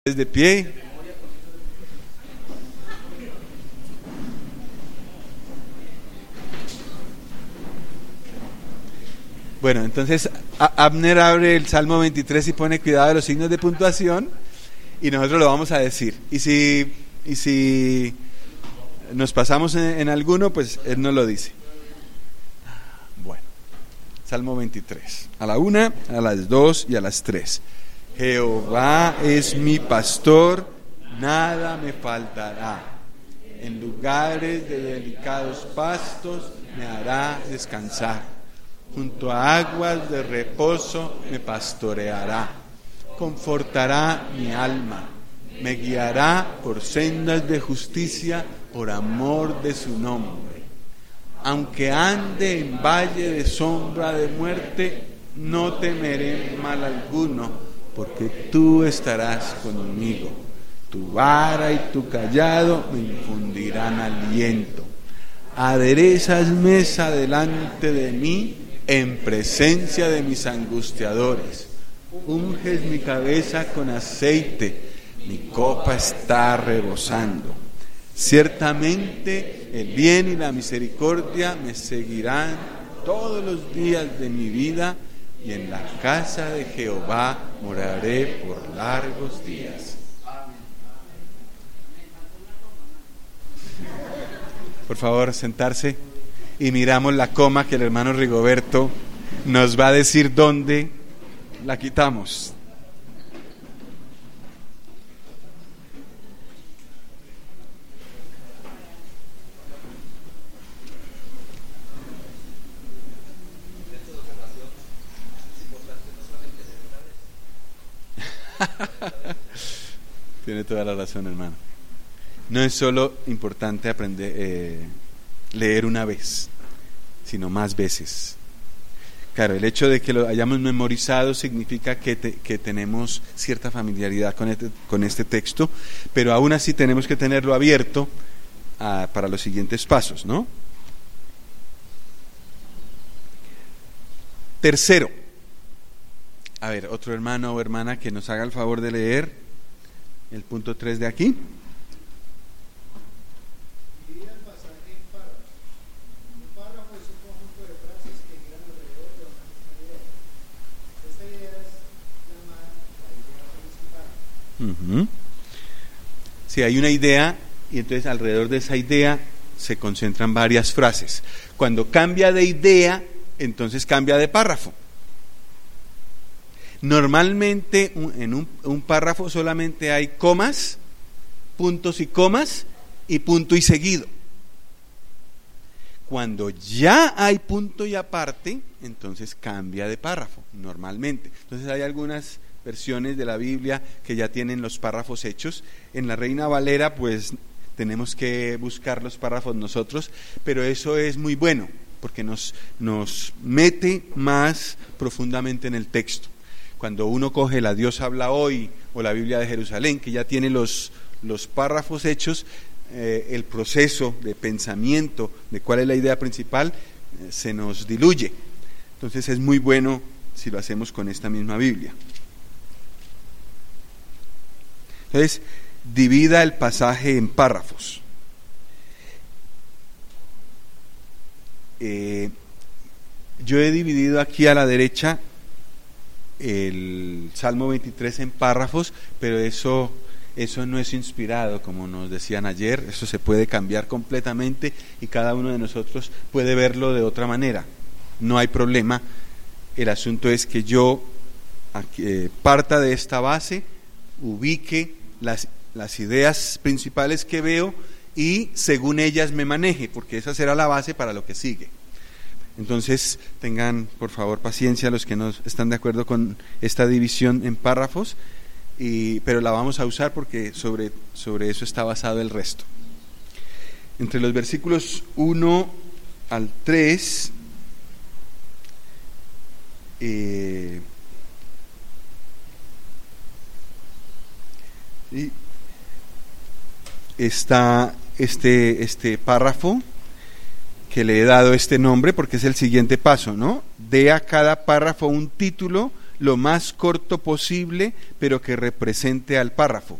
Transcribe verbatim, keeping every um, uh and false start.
De pie. Bueno, entonces Abner abre el Salmo veintitrés y pone cuidado de los signos de puntuación y nosotros lo vamos a decir. Y si, y si nos pasamos en, en alguno, pues él nos lo dice. Bueno, Salmo veintitrés. A la una, a las dos y a las tres. Jehová es mi pastor, nada me faltará. En lugares de delicados pastos me hará descansar. Junto a aguas de reposo me pastoreará. Confortará mi alma. Me guiará por sendas de justicia por amor de su nombre. Aunque ande en valle de sombra de muerte, no temeré mal alguno, porque tú estarás conmigo. Tu vara y tu cayado me infundirán aliento. Aderezas mesa delante de mí en presencia de mis angustiadores. Unges mi cabeza con aceite, mi copa está rebosando. Ciertamente el bien y la misericordia me seguirán todos los días de mi vida, y en la casa de Jehová moraré por largos días. Por favor, sentarse y miramos la coma que el hermano Rigoberto nos va a decir dónde la quitamos. Tiene toda la razón, hermano. No es solo importante aprender eh, leer una vez, sino más veces. Claro, el hecho de que lo hayamos memorizado significa que, te, que tenemos cierta familiaridad con este, con este texto, pero aún así tenemos que tenerlo abierto a, para los siguientes pasos, ¿no? Tercero, a ver, otro hermano o hermana que nos haga el favor de leer el punto tres de aquí. Divida el pasaje en párrafos. Un párrafo es un conjunto de frases que giran alrededor de una misma idea. Esta idea es llamada la idea principal. Uh-huh. Sí, hay una idea y entonces alrededor de esa idea se concentran varias frases. Cuando cambia de idea, entonces cambia de párrafo. Normalmente en un, un párrafo solamente hay comas, puntos y comas y punto y seguido. Cuando ya hay punto y aparte, entonces cambia de párrafo, normalmente. Entonces hay algunas versiones de la Biblia que ya tienen los párrafos hechos. En la Reina Valera pues tenemos que buscar los párrafos nosotros, pero eso es muy bueno porque nos, nos mete más profundamente en el texto. Cuando uno coge la Dios habla hoy o la Biblia de Jerusalén, que ya tiene los, los párrafos hechos, eh, el proceso de pensamiento de cuál es la idea principal eh, se nos diluye. Entonces es muy bueno si lo hacemos con esta misma Biblia. Entonces, divida el pasaje en párrafos. Eh, yo he dividido aquí a la derecha el Salmo veintitrés en párrafos, pero eso, eso no es inspirado, como nos decían ayer. Eso se puede cambiar completamente y cada uno de nosotros puede verlo de otra manera. No hay problema. El asunto es que yo eh, parta de esta base, ubique las, las ideas principales que veo y según ellas me maneje, porque esa será la base para lo que sigue. Entonces tengan por favor paciencia los que no están de acuerdo con esta división en párrafos, y, pero la vamos a usar porque sobre, sobre eso está basado el resto. Entre los versículos uno al tres eh, y está este, este párrafo que le he dado este nombre porque es el siguiente paso, ¿no? Dé a cada párrafo un título lo más corto posible, pero que represente al párrafo.